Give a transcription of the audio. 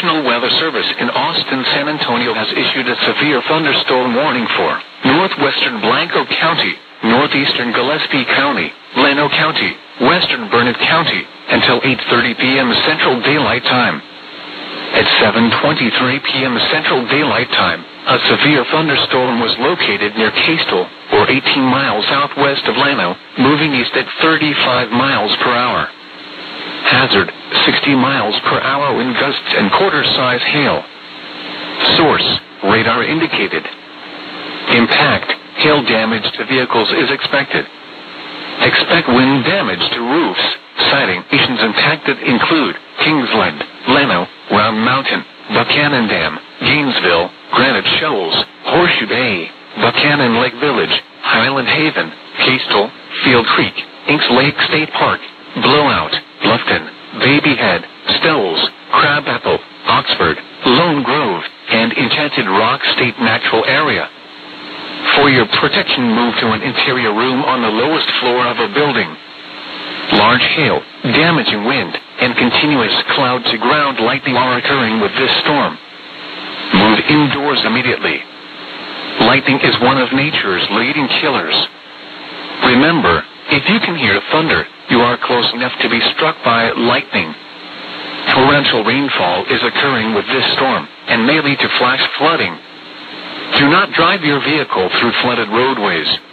National Weather Service in Austin, San Antonio has issued a severe thunderstorm warning for northwestern Blanco County, northeastern Gillespie County, Llano County, western Burnett County, until 8:30 p.m. Central Daylight Time. At 7:23 p.m. Central Daylight Time, a severe thunderstorm was located near Castle, or 18 miles southwest of Llano, moving east at 35 miles per hour. Hazard, 60 miles per hour wind gusts and quarter-size hail. Source, radar indicated. Impact, hail damage to vehicles is expected. Expect wind damage to roofs, siding. Stations impacted include Kingsland, Llano, Round Mountain, Buchanan Dam, Gainesville, Granite Shoals, Horseshoe Bay, Buchanan Lake Village, Highland Haven, Castle, Field Creek, Inks Lake State Park, Blowout, Bluffton, Baby Head, Stowells, Crabapple, Oxford, Lone Grove, and Enchanted Rock State Natural Area. For your protection, move to an interior room on the lowest floor of a building. Large hail, damaging wind, and continuous cloud-to-ground lightning are occurring with this storm. Move indoors immediately. Lightning is one of nature's leading killers. Remember, if you can hear thunder, you are close enough to be struck by lightning. Torrential rainfall is occurring with this storm and may lead to flash flooding. Do not drive your vehicle through flooded roadways.